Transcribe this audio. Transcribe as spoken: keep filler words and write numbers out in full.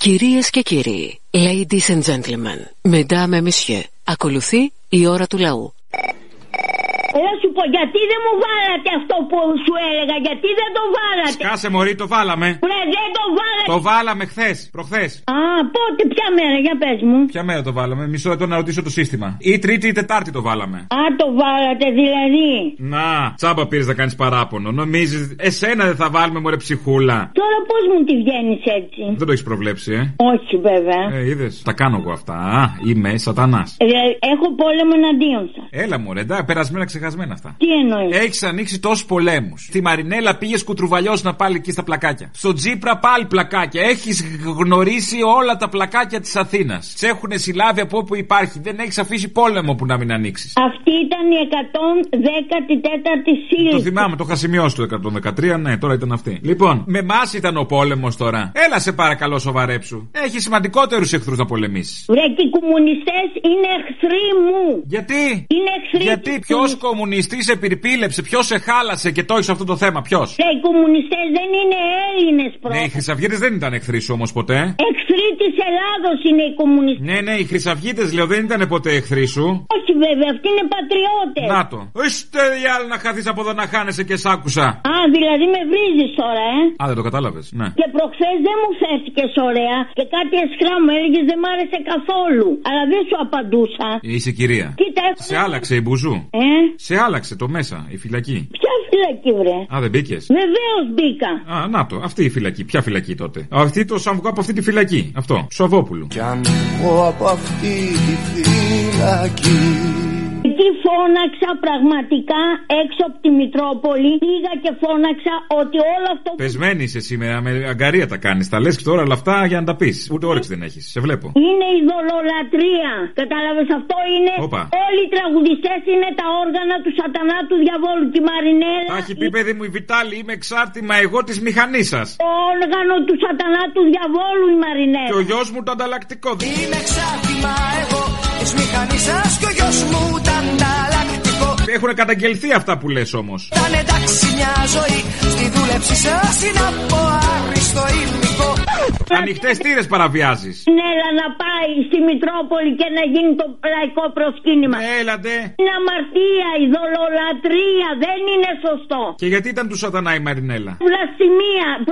Κυρίες και κύριοι, ladies and gentlemen, mesdames et messieurs, ακολουθεί η ώρα του λαού. Έλα σου πω, γιατί δεν μου βάλατε αυτό που σου έλεγα, γιατί δεν το βάλατε? Σκάσε μωρή, το βάλαμε. Βρε, δεν το βάλατε. Το βάλαμε χθες, προχθές. Α, πότε, ποια μέρα, για πες μου. Ποια μέρα το βάλαμε, μισό λεπτό να ρωτήσω το σύστημα. Ή Τρίτη ή Τετάρτη το βάλαμε. Α, το βάλατε δηλαδή. Να, τσάμπα πήρες να κάνεις παράπονο. Νομίζεις, εσένα δεν θα βάλουμε μωρέ ψυχούλα. Τώρα πώς μου τη βγαίνεις έτσι? Δεν το έχεις προβλέψει, ε. Όχι βέβαια. Ε, είδες, τα κάνω εγώ αυτά. Α, είμαι σατανάς. Ε, έχω πόλεμο εναντίον σας. Έλα μωρέ, εντάξει, περασμένα ξεχασμένα αυτά. Τι εννοείς? Έχεις ανοίξει τόσους πολέμους. Στη Μαρινέλα πήγες κουτρουβαλιός να πάλι εκεί στα πλακάκια. Στο Τζίπρα πάλι πλακάκια. Έχεις γνωρίσει όλα τα πλακάκια της Αθήνας. Τς έχουνε συλλάβει από όπου υπάρχει. Δεν έχεις αφήσει πόλεμο που να μην ανοίξεις. Αυτή ήταν η εκατόν δέκατη τέταρτη σύλληψη. Το θυμάμαι, το είχα σημειώσει το εκατόν δεκατρία, ναι, τώρα ήταν αυτή. Λοιπόν, με εμάς ήταν ο πόλεμος τώρα. Έλα σε παρακαλώ, σοβαρέψου. Έχει σημαντικότερους εχθρούς να πολεμήσεις. Βρε, και οι κομμουνιστές είναι εχθροί μου. Γιατί? Είναι εχθροί. Γιατί ποιος κομμουνιστής σε πυρπίλεψε, ποιος σε χάλασε και το έχεις αυτό το θέμα, ποιος? Βρε, οι κομμουνιστές δεν είναι Έλληνες πρώτα. Ναι, οι χρυσαυγίτες δεν ήταν εχθροί σου όμως ποτέ. Εχθροί της Ελλάδος είναι οι κομμουνιστές. Ναι, ναι, οι χρυσαυγίτες λέω δεν ήταν ποτέ εχθροί σου. Όχι βέβαια, αυτοί είναι πατριώτες. Να το. Είστε οι άλλοι να χαθείς από εδώ να χάνεσαι και σ' άκουσα. Α, δηλαδή με βρίζεις τώρα, ε. Α, δεν το κατάλαβες, ναι. Και προχθές δεν μου φέρθηκες ωραία και κάτι εσχρά μου έλεγες δεν μ' άρεσε καθόλου. Αλλά δεν σου απαντούσα. Είσαι κυρία. Κοίτα, έχω... Σε άλλαξε η μπουζού. Ε? Σε άλλαξε το μέσα, η φυλακή. Ποια φυλακή, βρε? Α, δεν μπήκες? Βεβαίως μπήκα. Α, να το, αυτή η φυλακή. Ποια φυλακή τότε? Αυτή το σαν βγω από αυτή τη φυλακή. Αυτό, Σαββόπουλου. Κι αν βγω από αυτή τη φυλακή. Εκεί φώναξα πραγματικά έξω από τη Μητρόπολη. Πήγα και φώναξα ότι όλο αυτό. Πεσμένη είσαι σήμερα, με αγκαρία τα κάνεις. Τα λες και τώρα όλα αυτά για να τα πεις. Ούτε όρεξη δεν έχεις. Σε βλέπω. Είναι ειδωλολατρία. Κατάλαβες, αυτό είναι. Όπα. Όλοι οι τραγουδιστές είναι τα όργανα του σατανά του διαβόλου. Και η Μαρινέλα. Τα έχει πει, παιδί μου, η Βιτάλη, είμαι εξάρτημα εγώ της μηχανής σας. Το όργανο του σατανά του διαβόλου η Μαρινέλα. Και ο γιος μου το ανταλλακτικό. Είμαι εξάρτημα εγώ της μηχανής σας και ο γιος μου το ανταλλακτικό. Έχουν καταγγελθεί αυτά που λες όμως. Ήταν εντάξει μια ζωή, στη δούλεψη σας είναι από άριστο υλικό. Ανοιχτές τήρες παραβιάζεις. Έλα να πάει στη Μητρόπολη και να γίνει το λαϊκό προσκύνημα. Έλατε. Είναι αμαρτία, ειδωλολατρία, δεν είναι σωστό. Και γιατί ήταν του σατανά η Μαρινέλα? Βλαστημία.